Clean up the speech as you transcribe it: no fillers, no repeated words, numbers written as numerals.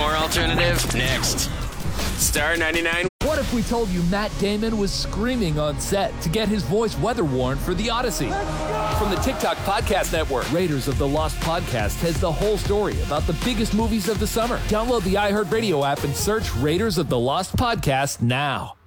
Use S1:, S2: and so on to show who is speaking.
S1: more alternative? Next. Star 99.
S2: What if we told you Matt Damon was screaming on set to get his voice weather worn for The Odyssey? From the TikTok Podcast Network, Raiders of the Lost Podcast has the whole story about the biggest movies of the summer. Download the iHeartRadio app and search Raiders of the Lost Podcast now.